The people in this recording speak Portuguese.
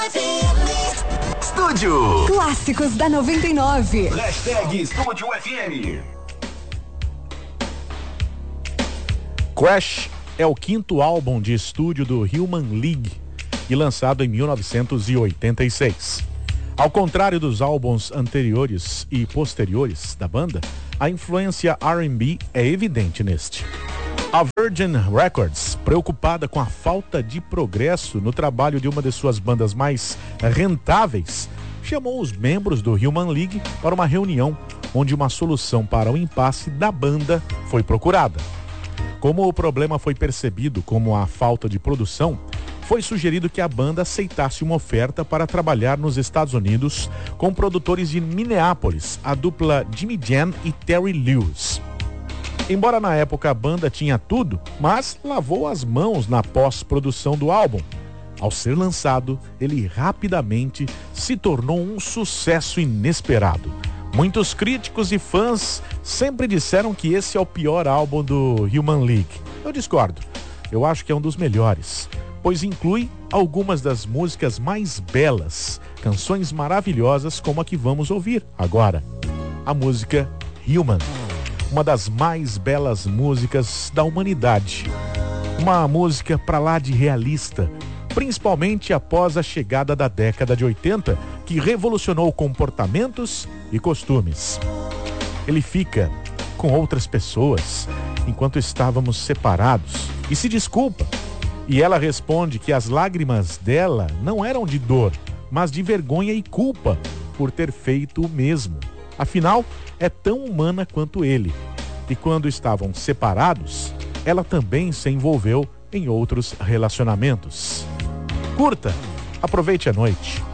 Estúdio Clássicos da 99. Hashtag Estúdio FM. Crash é o quinto álbum de estúdio do Human League e lançado em 1986. Ao contrário dos álbuns anteriores e posteriores da banda, a influência R&B é evidente neste. A Virgin Records, preocupada com a falta de progresso no trabalho de uma de suas bandas mais rentáveis, chamou os membros do Human League para uma reunião onde uma solução para o impasse da banda foi procurada. Como o problema foi percebido como a falta de produção, foi sugerido que a banda aceitasse uma oferta para trabalhar nos Estados Unidos com produtores de Minneapolis, a dupla Jimmy Jam e Terry Lewis. Embora na época a banda tinha tudo, mas lavou as mãos na pós-produção do álbum. Ao ser lançado, ele rapidamente se tornou um sucesso inesperado. Muitos críticos e fãs sempre disseram que esse é o pior álbum do Human League. Eu discordo. Eu acho que é um dos melhores, pois inclui algumas das músicas mais belas, canções maravilhosas como a que vamos ouvir agora. A música Human, uma das mais belas músicas da humanidade. Uma música pra lá de realista, principalmente após a chegada da década de 80, que revolucionou comportamentos e costumes. Ele fica com outras pessoas enquanto estávamos separados e se desculpa. E ela responde que as lágrimas dela não eram de dor, mas de vergonha e culpa por ter feito o mesmo. Afinal, é tão humana quanto ele. E quando estavam separados, ela também se envolveu em outros relacionamentos. Curta, aproveite a noite.